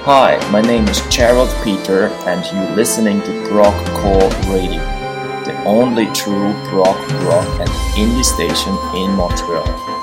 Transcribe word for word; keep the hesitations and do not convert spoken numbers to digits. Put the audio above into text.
Hi, my name is Gerald Peter and you're listening to Progcore Radio, the only true prog rock and indie station in Montreal.